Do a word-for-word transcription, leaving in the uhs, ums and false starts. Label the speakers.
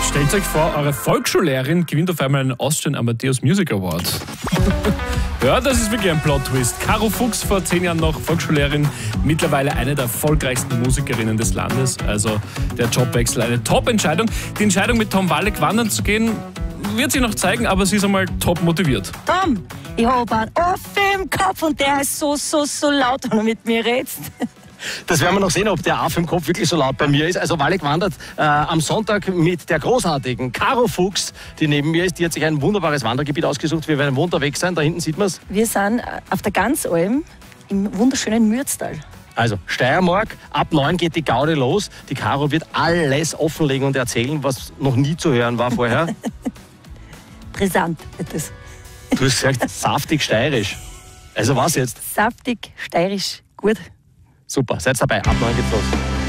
Speaker 1: Stellt euch vor, eure Volksschullehrerin gewinnt auf einmal einen Austrian Amadeus Music Award. Ja, das ist wirklich ein Plot-Twist. Caro Fuchs, vor zehn Jahren noch Volksschullehrerin, mittlerweile eine der erfolgreichsten Musikerinnen des Landes. Also der Jobwechsel, eine Top-Entscheidung. Die Entscheidung, mit Tom Walek wandern zu gehen, wird sie noch zeigen, aber sie ist einmal top motiviert.
Speaker 2: Tom, ich habe einen Affe im Kopf und der ist so, so, so laut, wenn er mit mir redest.
Speaker 3: Das werden wir noch sehen, ob der Affe im Kopf wirklich so laut bei mir ist. Also Walek wandert äh, am Sonntag mit der großartigen Caro Fuchs, die neben mir ist. Die hat sich ein wunderbares Wandergebiet ausgesucht. Wir werden unterwegs sein. Da hinten sieht man es.
Speaker 2: Wir sind auf der Ganzalm im wunderschönen Mürztal.
Speaker 3: Also Steiermark, ab neun geht die Gaude los. Die Caro wird alles offenlegen und erzählen, was noch nie zu hören war vorher.
Speaker 2: Brisant wird das.
Speaker 3: Du hast gesagt, saftig steirisch. Also was jetzt?
Speaker 2: Saftig, steirisch, gut.
Speaker 3: Super, seid dabei. Ab neun geht's los.